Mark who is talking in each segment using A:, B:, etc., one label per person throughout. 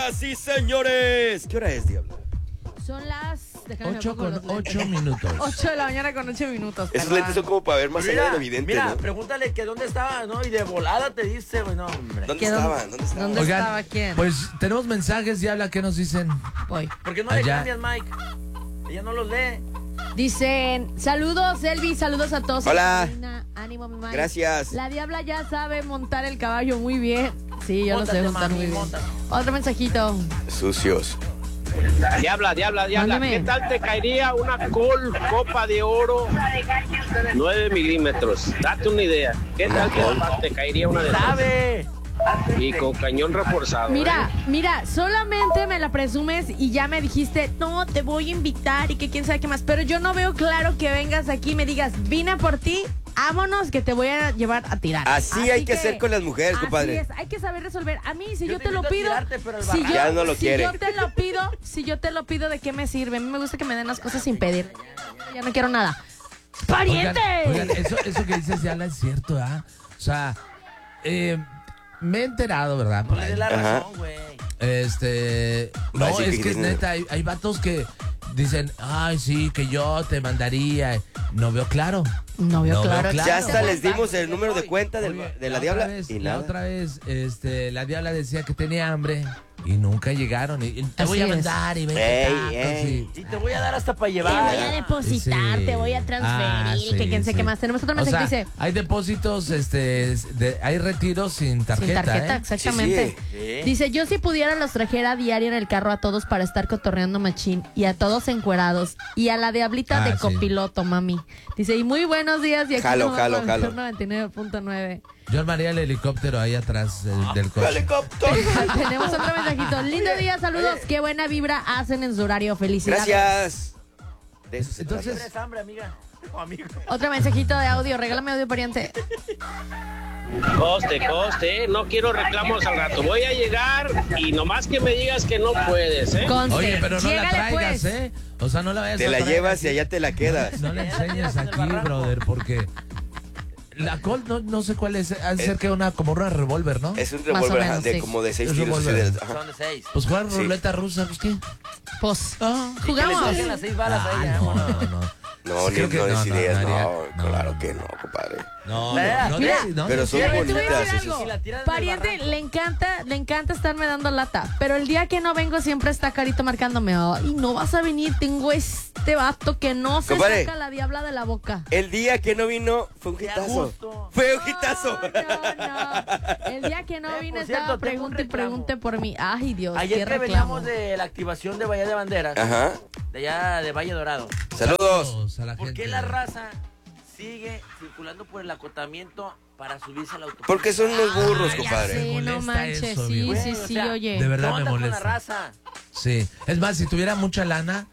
A: Señoras y señores, ¿qué hora es, Diabla?
B: Son las...
C: 8 con 8 minutos.
B: 8 de la mañana con 8 minutos.
A: Esos
B: perdón.
A: lentes son como para ver más allá de lo evidente,
D: Mira,
A: ¿no?
D: pregúntale que dónde estaba, ¿no? Y de volada te dice, güey, no, hombre.
A: ¿Dónde
B: ¿Qué,
A: estaban? ¿Dónde estaban?
B: ¿Dónde
C: Oigan,
B: estaba quién?
C: Pues tenemos mensajes, Diabla, ¿qué nos dicen?
B: Voy.
D: ¿Por qué no le
C: Allá.
D: cambias, Mike? Ella no los lee.
B: Dicen, saludos, Elvis, saludos a todos.
A: Hola.
B: Carolina, ánimo, mi Mike.
A: Gracias.
B: La Diabla ya sabe montar el caballo muy bien. Sí, yo
D: Móntate,
B: lo sé montar
D: mami,
B: muy bien.
D: móntate.
B: Otro mensajito.
A: Sucios.
E: Diabla,
B: Mándame.
E: ¿qué tal te caería una Copa de Oro 9 milímetros? Date una idea. ¿Qué tal te caería una de esas?
D: ¡Sabe!
E: Y con cañón reforzado.
B: Mira, solamente me la presumes y ya me dijiste, no, te voy a invitar y que quién sabe qué más. Pero yo no veo claro que vengas aquí y me digas, vine por ti, vámonos que te voy a llevar a tirar.
A: Así hay que ser con las mujeres, compadre.
B: Así es, hay que saber resolver. A mí, si yo
D: te
B: te lo
D: invito a
B: pido,
D: tirarte, pero al
B: si
D: barranco.
B: yo,
A: Ya no lo
B: si
A: quiere.
B: yo te lo pido, ¿de qué me sirve? A mí me gusta que me den las cosas sin pedir. Ya no quiero nada. ¡Pariente!
C: Oigan, eso que dices, Diabla, es cierto, ¿ah? O sea, me he enterado, ¿verdad? Por
D: Le
C: ahí.
D: dé la
A: Ajá.
D: razón, güey.
C: No,
A: Así
C: es que es
A: dicen.
C: neta, hay vatos que dicen, ay, sí, que yo te mandaría. No veo claro.
B: No veo
C: No veo
B: claro.
C: claro.
A: Ya hasta les dimos el número de cuenta
C: Oye,
A: de la
C: otra
A: Diabla
C: vez,
A: y
C: la
A: nada.
C: otra vez, la Diabla decía que tenía hambre y nunca llegaron. Y te voy a
B: Así es.
C: mandar y ven
A: Ey,
C: tacos
A: ey.
D: Y te voy a dar hasta para
B: Te
D: llevar.
B: voy a depositar,
C: Sí.
B: te voy a transferir, que quién sé qué más. Tenemos otro
C: O
B: mensaje
C: sea,
B: que dice,
C: hay depósitos, hay retiros sin tarjeta.
B: sin tarjeta,
C: ¿eh?
B: exactamente.
A: Sí,
D: sí.
B: Dice, yo si pudiera los trajera a diario en el carro a todos para estar cotorreando machín y a todos encuerados y a la Diablita de
C: Sí.
B: copiloto, mami. Dice, y muy buenos días y aquí
A: Jalo,
B: nos
A: jalo,
B: vamos a
A: jalo.
B: 99.9.
C: Yo armaría el helicóptero ahí atrás del coche.
A: ¡Helicóptero!
B: Tenemos otro mensajito. Lindo día, saludos. Qué buena vibra hacen en su horario. Felicidades.
A: Gracias. De eso se
C: Entonces-
A: trata.
D: ¿Tienes hambre, amiga? O amigo.
B: Otro mensajito de audio. Regálame audio, pariente.
E: Coste, no quiero reclamos al rato. Voy a llegar y nomás que me digas que no puedes, ¿eh?
B: Conste.
C: Oye, pero no la
B: Llégale,
C: traigas,
B: pues.
C: ¿eh? O sea, no la vayas
A: Te
C: a
A: la
C: traer
A: llevas
C: aquí.
A: y allá te la quedas.
C: No la enseñes
D: en el
C: aquí,
D: barranco.
C: brother, porque la Colt no sé cuál es. Ha de ser que como una revólver, ¿no?
A: Es un
B: Más o
A: revólver ajá,
B: menos,
A: de
B: sí.
A: como de 6
C: Es
A: tiros.
C: revólver.
A: así de- ajá.
D: Son de 6.
C: Pues jugar
A: Sí.
C: ruleta rusa, pues qué.
B: Pues,
C: Ah.
D: Le
B: jugamos.
D: saquen las 6 balas a ella,
C: no,
D: vámonos.
C: no.
A: No,
C: Sí,
A: ni
C: creo que
A: no des ideas,
C: haría-
A: no, claro que no, compadre.
C: No,
D: Mira,
C: no,
B: mira,
C: no,
A: pero
C: no,
A: son
C: no,
B: Pero te voy a
A: bonitas
B: decir
A: esas.
B: algo.
D: Si la tiras del
B: Pariente,
D: barranco.
B: le encanta estarme dando lata. Pero el día que no vengo siempre está Carito marcándome. Ay, no vas a venir. Tengo este vato que no se
A: Compadre.
B: saca la Diabla de la boca.
A: El día que no vino fue un
D: Qué a
A: hitazo.
D: gusto.
A: Fue un hitazo.
B: No. El día que no vine
D: por
B: estaba
D: cierto, tengo un
B: pregunte y
D: reclamo.
B: pregunte por mí. Ay, Dios,
D: Ayer
B: qué
D: que
B: reclamo.
D: veníamos de la activación de Bahía de Banderas,
A: Ajá.
D: de allá de Valle Dorado,
A: Saludos.
C: a la
D: ¿por qué
C: gente.
D: la raza sigue circulando por el acotamiento para subirse a la autopista?
A: Porque son unos burros,
B: Ya
A: compadre.
B: sé, no
C: molesta
B: manches.
C: eso,
B: Sí,
C: viejo.
B: sí,
D: Güey, o
B: sí,
D: sea,
B: oye.
C: De verdad
D: ¿qué
C: me
D: onda con la
C: molesta.
D: raza?
C: Sí. Es más, si tuviera mucha lana,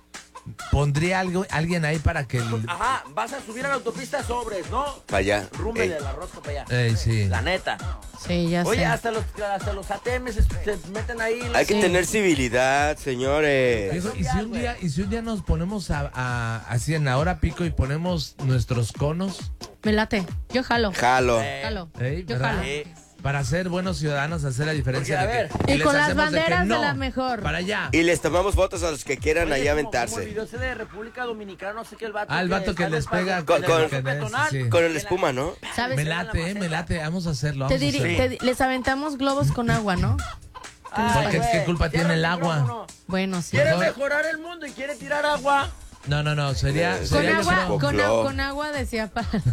C: pondría alguien ahí para que...
D: Ajá, vas a subir a la autopista sobres, ¿no?
A: Para allá.
D: Rumbe
A: Ey.
D: de la rosca para allá.
C: sí.
D: La neta.
B: Sí, ya
D: Oye,
B: sé.
D: hasta los ATM se meten ahí.
A: Hay que
B: Sí.
A: tener civilidad, señores.
C: Viejo, y si un día nos ponemos así en la hora pico y ponemos nuestros conos,
B: Me late. Yo jalo.
A: Jalo.
B: Jalo.
C: ¿eh?
B: Yo
C: ¿verdad?
B: jalo.
C: Para ser buenos ciudadanos, hacer la diferencia.
D: Porque, a
C: de
D: ver,
C: que
B: Y
C: les
B: con las
C: hacemos de que
B: banderas de
C: no,
B: la mejor.
C: Para allá.
A: Y les tomamos fotos a los que quieran
D: Oye,
A: allá
D: como el
A: aventarse.
D: video ese de República Dominicana, no sé qué, el vato.
C: El vato que
D: está
C: les
D: en el
C: pega
D: paso,
A: con-
D: en el
A: con-
D: paso peatonal.
C: sí.
A: Con el espuma, ¿no?
B: ¿Sabes?
C: Me
D: en la
C: late,
D: maceta.
C: me late. Vamos a hacerlo.
B: Te
C: Vamos a hacerlo.
B: les aventamos globos con agua, ¿no?
D: Ay,
C: Porque,
D: güey,
C: ¿qué culpa
D: cierra
C: tiene el agua?
D: micrófono.
B: Bueno, sí.
D: Quiere
C: Mejor-
D: mejorar el mundo y quiere tirar agua.
C: No, sería...
A: Con
B: Con
C: sería
B: agua,
C: yo creo-
B: con agua decía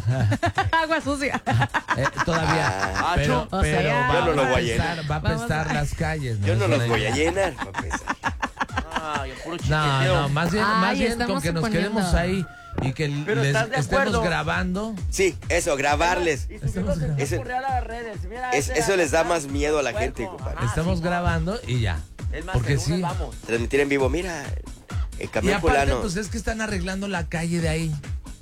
B: agua sucia.
C: todavía.
D: Ah,
C: Pero,
B: o sea,
C: va,
A: yo no lo
C: a
A: voy a llenar.
C: apestar, va a
B: Vamos
C: apestar
B: a-
C: las calles. ¿no?
A: Yo no
C: Es
A: los
C: una
A: voy a
C: idea.
A: llenar. para empezar.
D: Ay, puro
C: No,
D: chiqueteo.
C: más bien,
B: Ay,
C: más bien
B: estamos
C: con que nos
B: suponiendo.
C: quedemos ahí y que
D: Pero
C: les
D: ¿estás de
C: estemos
D: acuerdo?
C: grabando.
A: Sí, eso, grabarles.
D: Y subirlos en
A: Ese-
D: tiempo real a las redes. Mira,
A: Eso les da más miedo a la
D: Puerco.
A: gente, compadre.
D: Ajá,
C: Estamos
D: sí,
C: grabando y ya.
D: Es más,
C: Porque
D: el lunes
C: sí.
D: vamos.
A: Transmitir en vivo, mira, el
C: Y
A: camión
C: aparte,
A: fulano.
C: pues es que están arreglando la calle de ahí.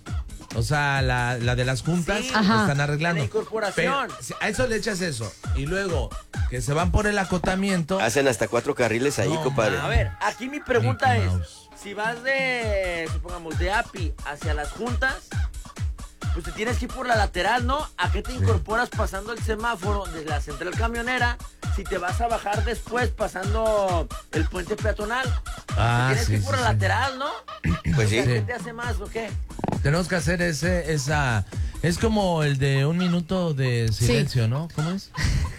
C: O sea, la de las juntas
D: Sí.
B: Ajá.
C: están arreglando.
D: La incorporación.
C: Pero, si a eso le echas eso. Y luego que se van por el acotamiento.
A: Hacen hasta 4 carriles ahí,
C: No,
A: compadre.
D: A ver, aquí mi pregunta
C: Mickey
D: es,
C: Mouse.
D: si vas de, supongamos, de API hacia las juntas, pues te tienes que ir por la lateral, ¿no? ¿A qué te incorporas pasando el semáforo desde la central camionera si te vas a bajar después pasando el puente peatonal?
C: Ah,
D: te tienes que ir por la lateral, ¿no?
A: Pues sí.
D: ¿Qué te hace más o qué?
C: Tenemos que hacer esa... Es como el de 1 minuto de silencio, ¿no? ¿Cómo es?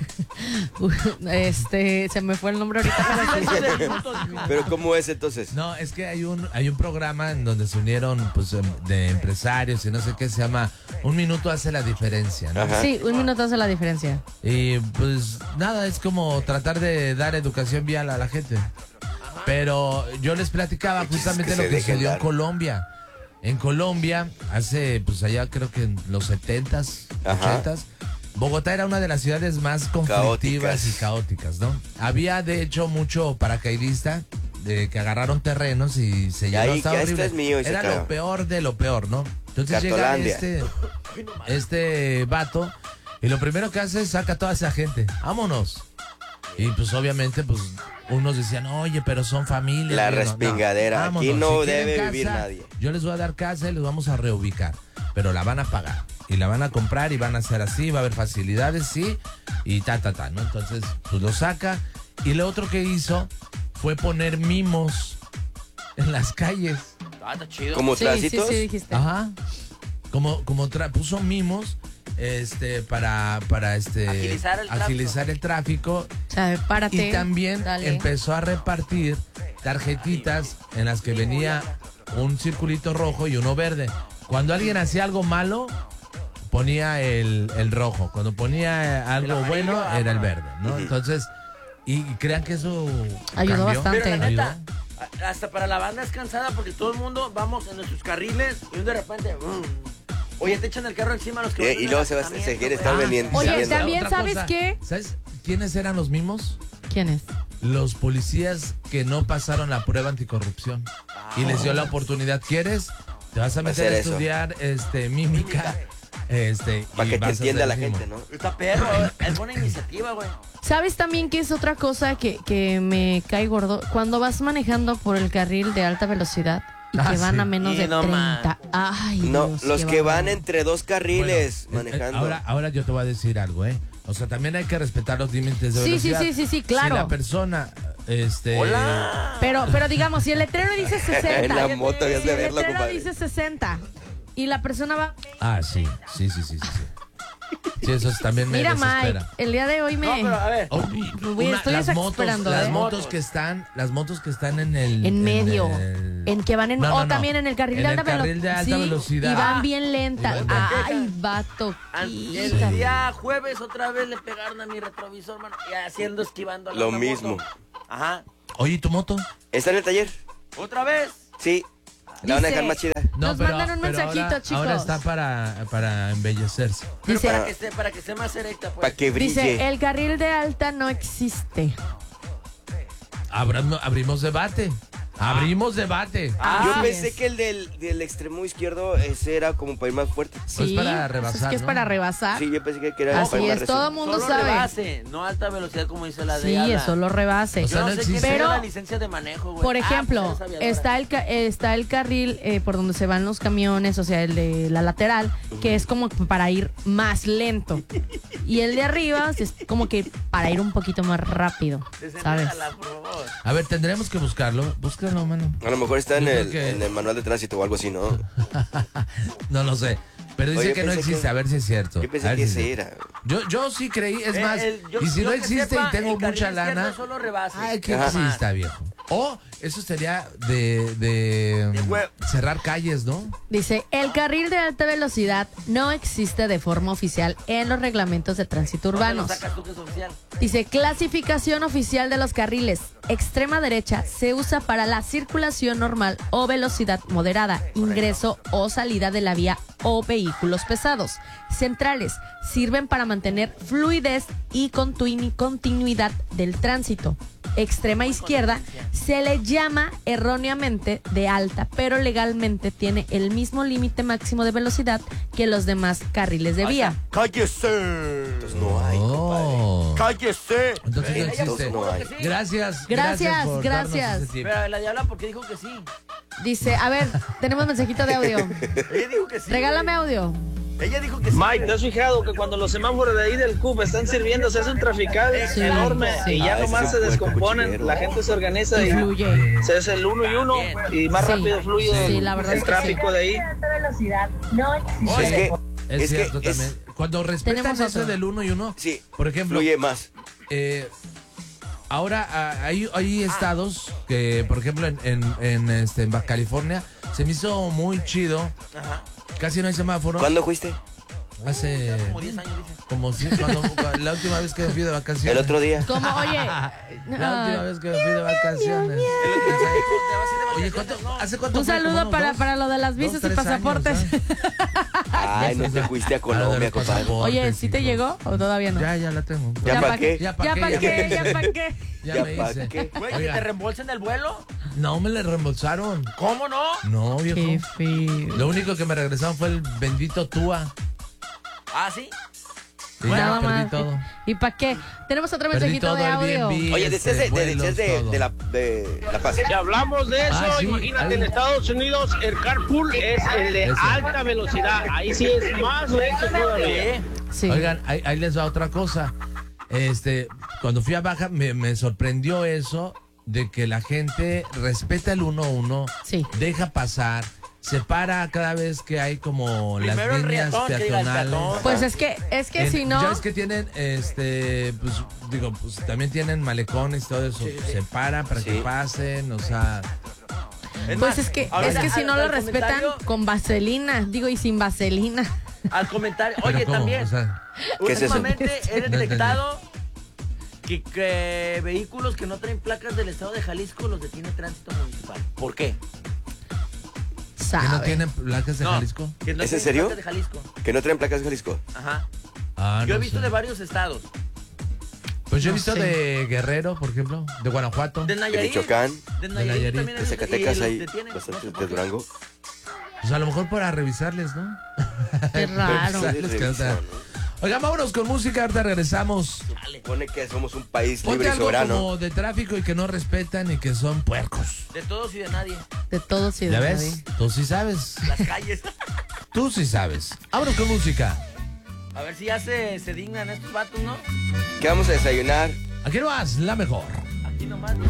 B: Se me fue el nombre ahorita.
A: Pero ¿cómo es entonces?
C: No, es que hay un programa en donde se unieron pues de empresarios y no sé qué, se llama 1 minuto hace la diferencia, ¿no?
A: Ajá.
B: Sí, 1 minuto hace la diferencia.
C: Y pues nada, es como tratar de dar educación vial a la gente. Pero yo les platicaba justamente
A: que
C: lo
A: se
C: que sucedió en
A: dejen dar.
C: Colombia. En Colombia, hace pues allá creo que en los 70s,
A: Ajá.
C: 80s, Bogotá era una de las ciudades más conflictivas
A: Caóticas.
C: y caóticas, ¿no? Había de hecho mucho paracaidista de que agarraron terrenos y se llenó,
A: ahí,
C: estaba
A: ya
C: horrible.
A: este es mío y se
C: Era
A: acaba.
C: lo peor de lo peor, ¿no? Entonces llega
A: Cartolandia.
C: este vato y lo primero que hace es saca a toda esa gente. ¡Vámonos! Y pues obviamente pues unos decían, oye, pero son familias.
A: La
C: Y yo,
A: respingadera. Aquí
C: vámonos,
A: no
C: quieren
A: debe vivir nadie.
C: Yo les voy a dar casa y los vamos a reubicar, pero la van a pagar y la van a comprar y van a hacer así, va a haber facilidades, sí, y ¿no? Entonces, pues lo saca y lo otro que hizo fue poner mimos en las calles.
D: Ah, está chido.
A: ¿Como
B: Sí,
A: trásitos?
B: sí, dijiste.
C: Ajá. Puso mimos para agilizar el tráfico.
B: O sea, párate.
C: Y también
B: dale.
C: empezó a repartir tarjetitas en las que venía un circulito rojo y uno verde. Cuando alguien hacía algo malo, ponía el rojo. Cuando ponía algo bueno, era el verde, ¿no? Entonces, y crean que eso
B: Ayudó
C: cambió.
B: bastante.
D: Pero la
C: Ayudó.
D: neta, hasta para la banda es cansada porque todo el mundo vamos en nuestros carriles y de repente... Oye, te echan el carro encima los que van en
A: Y
D: el
A: luego se
D: estacionamiento,
A: quiere
D: güey.
A: estar vendiendo.
B: Oye,
A: saliendo.
B: también,
C: Otra
B: ¿sabes
C: cosa,
B: qué?
C: ¿Sabes quiénes eran los mimos?
B: ¿Quién es?
C: Los policías que no pasaron la prueba anticorrupción y les dio la oportunidad. ¿Quieres? Te vas a meter
A: Hacer
C: a
A: eso.
C: estudiar mímica.
A: Para
C: y
A: que te
C: vas a
A: entienda
C: hacer
A: la
C: mimo.
A: gente, ¿no?
D: Está perro, es buena iniciativa, güey.
B: ¿Sabes también que es otra cosa que me cae gordo? Cuando vas manejando por el carril de alta velocidad y
C: Ah,
B: que van
C: sí.
B: a menos
D: Sí,
B: de
D: no
B: 30. Ay,
A: No,
B: Dios,
A: los
B: qué
A: que van
B: bárbaro.
A: entre dos carriles
C: Bueno,
A: manejando.
C: ahora yo te voy a decir algo, ¿eh? O sea, también hay que respetar los límites de
B: Sí, sí,
C: velocidad.
B: sí, claro.
C: Si la persona,
D: Hola.
B: Pero digamos, si el letrero dice 60.
A: En la moto habías
B: si
A: de
B: el
A: verlo,
B: letrero
A: compadre.
B: dice 60 y la persona va...
C: Ah, sí. Sí, eso también me
B: Mira, Mike,
C: desespera.
B: el día de hoy me...
D: No, pero a ver.
C: Oh,
B: estoy exasperando,
C: las
B: ¿eh?
C: motos que están en el
B: En medio,
C: el-
B: en que van en...
C: No,
B: o
C: no, no.
B: también en el carril
C: En
B: de
C: el
B: alta
C: carril de alta velocidad.
B: Y van bien lentas.
C: Y van
B: Ay, vato.
D: El día jueves otra vez le pegaron a mi retrovisor, mano, y haciendo, esquivando a la
A: Lo
D: otra
A: mismo.
D: moto. Ajá.
C: Oye, ¿y tu moto?
A: ¿Está en el taller?
D: ¿Otra vez?
A: Sí. La van a
B: Dice-
A: dejar más chida.
B: Nos mandan un mensajito,
C: ahora,
B: chicos.
C: Ahora está para embellecerse.
D: Pero
B: Dice,
D: para que esté más erecta, pues.
A: Para que brille.
B: dice, el carril de alta no existe.
C: Abrimos debate. Abrimos debate.
A: Yo
B: Así
A: pensé
B: es.
A: que el del extremo izquierdo ese era como para ir más fuerte.
C: Pues para rebasar,
B: Es que es
C: ¿no?
B: para rebasar.
A: Sí, yo pensé que era
B: Así
A: para ir más
B: es, todo el
A: reciente.
B: mundo
D: Solo
B: sabe.
D: rebase, no alta velocidad como dice la de
B: Sí,
D: Ala.
B: es solo rebase.
C: O sea,
D: Yo no
C: no
D: sé
C: existe.
D: quién
B: Pero-
D: tiene la licencia de manejo, güey.
B: Por ejemplo,
D: pues eres aviadora.
B: está el carril por donde se van los camiones, o sea, el de la lateral, que es como para ir más lento. Y el de arriba es como que para ir un poquito más rápido, ¿sabes?
D: Desenrédala, por favor.
C: A ver, tendremos que buscarlo. Búscalo, mano.
A: A lo mejor está en
C: Yo creo
A: el,
C: que-
A: en el manual de tránsito o algo así, ¿no?
C: No lo sé. Pero dice
A: Oye,
C: que no
A: pensé
C: existe.
A: que-
C: A ver si es cierto.
A: Yo
C: A
A: pensé
C: ver
A: que
C: si es
A: ese
C: cierto.
A: era.
C: Yo sí creí, es más,
D: Yo-
C: y si
D: yo
C: no
D: que
C: existe
D: sepa,
C: y tengo
D: el carril
C: mucha
D: izquierdo
C: lana,
D: solo rebase.
C: ay, que
A: Ajá.
C: sí está viejo. O eso sería de
D: hue-
C: cerrar calles, ¿no?
B: Dice, el carril de alta velocidad no existe de forma oficial en los reglamentos de tránsito
D: ¿Dónde lo
B: urbanos.
D: sacas tú que es oficial?
B: Dice, clasificación oficial de los carriles. Extrema derecha se usa para la circulación normal o velocidad moderada, ingreso o salida de la vía o vehículos pesados. Centrales sirven para mantener fluidez y continuidad del tránsito. Extrema izquierda se le llama erróneamente de alta, pero legalmente tiene el mismo límite máximo de velocidad que los demás carriles de vía.
E: ¡Cállese!
A: Entonces no hay,
C: Oh.
E: ¡Cállese!
C: Entonces no
D: Ella
C: existe.
A: Entonces no hay.
D: Sí.
C: Gracias.
B: Gracias,
C: por
B: gracias.
C: darnos ese tip.
D: Pero la diabla, ¿por qué dijo que sí?
B: Dice, a ver, tenemos mensajito de audio.
D: Ella dijo que sí.
B: Regálame
D: güey.
B: audio.
D: Ella dijo que sí.
F: Mike, ¿te has fijado que cuando los semáforos de ahí del CUP están sirviendo, se hace un trafical enorme y ya nomás
A: ese
F: se
A: es un
F: descomponen,
A: cochillero.
F: la gente se organiza
B: Y
F: y
B: fluye.
F: se hace el 1 y 1 y más
B: Sí.
F: rápido fluye
B: Sí, la verdad
F: el
B: es que
F: tráfico de ahí.
A: Es que,
C: Es
A: es
C: cierto
A: que
C: también. Cuando respetan
B: Tenemos
C: eso
B: otro.
C: del 1 y 1,
A: sí,
C: por ejemplo,
A: fluye más.
C: ahora hay estados que, por ejemplo, en Baja California, se me hizo muy chido.
D: Ajá.
C: Casi no hay semáforos.
A: ¿Cuándo fuiste?
C: Hace
D: Como 10 años, dice.
C: como sí, la última vez que me fui de vacaciones.
A: El otro día.
B: Como, oye.
C: La última vez que me fui de vacaciones. Oye, ¿hace cuánto
B: Un
C: fue?
B: saludo
C: ¿Como
B: para,
C: dos?
B: para lo de las visas y
C: 2, 3
B: pasaportes.
C: años,
A: Ay, no te fuiste a
C: Para lo de
A: Colombia,
C: los
A: compadre.
C: pasaportes,
B: Oye, ¿sí te
C: hijo.
B: llegó o todavía no?
C: Ya la tengo.
A: ¿Ya pa'
B: pa'
A: qué?
C: Ya pa'
B: ¿Ya
C: qué,
B: para
C: ya
B: qué?
C: pa'
B: ¿Ya para qué?
C: Ya
A: ¿Ya
C: me
A: pa'
C: hice.
A: qué?
D: Güey, que
C: Oiga,
D: te reembolsen el vuelo.
C: no me le reembolsaron.
D: ¿Cómo no?
C: No, viejo.
B: Qué feo.
C: Lo único que me regresaron fue el bendito Tua.
D: Ah, ¿sí?
C: Y
B: Nada
C: ya perdí
B: más.
C: todo.
B: ¿Y para qué? Tenemos otro
C: Perdí
B: mensajito
C: todo
B: de audio.
C: Airbnb,
A: Oye, decías
C: vuelos, todo.
A: de La Paz.
F: Si hablamos de eso,
C: Sí,
F: imagínate,
C: ahí.
F: en Estados Unidos el carpool es el de
C: Ese.
F: alta velocidad. Ahí sí es más lento todavía.
B: Sí.
C: Oigan, ahí les va otra cosa. Cuando fui a Baja me sorprendió eso de que la gente respeta el 1-1,
B: Sí.
C: deja pasar, se para cada vez que hay como
D: Primero
C: las
D: el
C: líneas
D: riatón, que diga el
C: peatonales.
D: peatón.
B: Pues es que si no.
C: Ya es que tienen, pues también tienen malecones y todo eso. Se para para que
A: Sí.
C: pasen, o sea.
B: Pues es que si no lo respetan con vaselina, digo, y sin vaselina.
D: Al comentario.
C: ¿pero
D: Oye,
C: cómo?
D: también.
C: O sea,
A: ¿Qué es eso?
D: Últimamente he
C: entendí.
D: detectado que vehículos que no traen placas del estado de Jalisco los detiene tránsito municipal. ¿Por qué?
C: ¿que
B: ¿Sabe?
C: no tienen placas de Jalisco?
D: Que no
A: ¿Es en
D: tienen
A: serio?
D: placas de Jalisco.
A: Que no traen placas de Jalisco.
D: Ajá.
C: Ah,
D: Yo he
C: no
D: visto
C: sé.
D: de varios estados.
C: Pues yo he
B: No
C: visto
B: sé.
C: de Guerrero, por ejemplo, de Guanajuato.
D: De
A: De
D: Nayarit.
A: Michoacán,
D: De
C: Nayarit,
D: Nayarit también
A: de
D: hay-
A: Zacatecas,
D: y los
A: hay
D: detienen, no sé
A: bastante
D: por
A: de
D: qué.
A: Durango.
C: Pues a lo mejor para revisarles, ¿no?
B: Qué raro.
A: Pero,
C: Los que no
A: revisión,
C: Oigan, vámonos con música, ahorita regresamos.
A: Supone que somos un país
C: Ponte
A: libre y
C: algo
A: soberano.
C: como de tráfico y que no respetan y que son puercos.
D: De todos y de nadie.
B: De todos y de
C: ¿Ya
B: nadie.
C: ves? Tú sí sabes.
D: Las calles.
C: Tú sí sabes. Vámonos con música.
D: A ver si ya se dignan estos vatos, ¿no?
A: ¿Qué vamos a desayunar?
C: Aquí no vas, la mejor.
D: Aquí nomás.